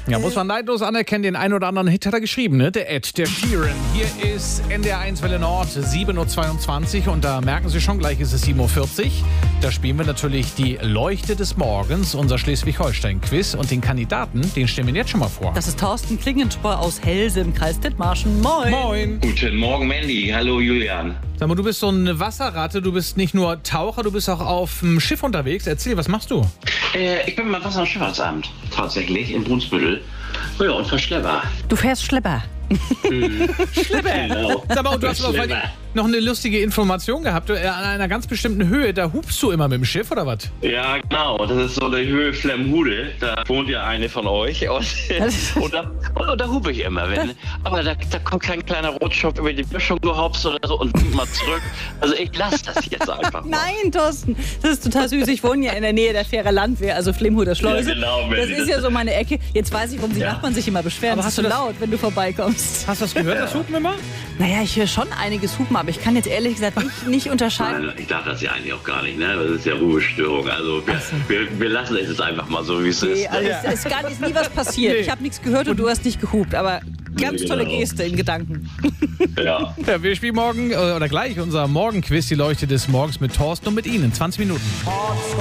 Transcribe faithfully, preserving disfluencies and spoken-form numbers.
Ja, muss man neidlos anerkennen, den einen oder anderen Hit hat er geschrieben, ne? Der Ed, der Sheeran. Hier ist N D R eins Welle Nord, sieben Uhr zweiundzwanzig und da merken Sie schon, gleich ist es sieben Uhr vierzig. Da spielen wir natürlich die Leuchte des Morgens, unser Schleswig-Holstein-Quiz und den Kandidaten, den stellen wir jetzt schon mal vor. Das ist Thorsten Klingenspor aus Helse im Kreis Dithmarschen. Moin. Moin. Guten Morgen, Mandy. Hallo, Julian. Sag mal, du bist so eine Wasserratte, du bist nicht nur Taucher, du bist auch auf dem Schiff unterwegs. Erzähl, was machst du? Äh, ich bin beim Wasser- und Schifffahrtsamt, tatsächlich, in Brunsbüttel. Ja, und Verschlepper. Du fährst Schlepper. Schlepper. Genau. Sag mal, und du hast aber Schlepper. noch eine lustige Information gehabt. Du, äh, An einer ganz bestimmten Höhe, da hupst du immer mit dem Schiff, oder was? Ja, genau. Das ist so eine Höhe Flemhude. Da wohnt ja eine von euch. Und, und, da, und da hupe ich immer. Wenn, aber da, da kommt kein kleiner Rotschopf über die Böschung gehopst oder so und hupt mal zurück. Also ich lasse das jetzt einfach mal. Nein, Thorsten, das ist total süß. Ich wohne ja in der Nähe der Fähre Landwehr, also Flemhuder Schleuse. Ja, genau, das Mandy. ist ja so meine Ecke. Jetzt weiß ich, warum die Ja. Nachbarn sich immer beschweren. Aber Es hast ist du so das- laut, wenn du vorbeikommst. Hast du das gehört, das Hupen immer? Naja, ich höre schon einiges Hupen, aber ich kann jetzt ehrlich gesagt nicht, nicht unterscheiden. Nein, ich darf das ja eigentlich auch gar nicht, ne? Das ist ja Ruhestörung. Also wir, Ach so. wir, wir lassen es jetzt einfach mal so, wie es Nee, ist. also es ist, gar, ist nie was passiert. Nee. Ich habe nichts gehört und du hast nicht gehupt, aber ganz Nee, tolle genau. Geste in Gedanken. Ja. Ja, wir spielen morgen äh, oder gleich unser Morgenquiz, die Leuchte des Morgens mit Thorsten und mit Ihnen in zwanzig Minuten.